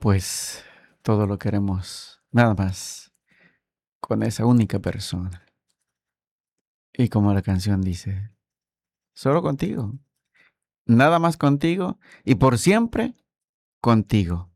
pues todo lo queremos nada más con esa única persona. Y como la canción dice, solo contigo, nada más contigo y por siempre contigo.